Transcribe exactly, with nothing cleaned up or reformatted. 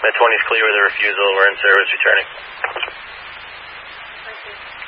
Med twenty is clear with a refusal. We're in service returning. Thank you.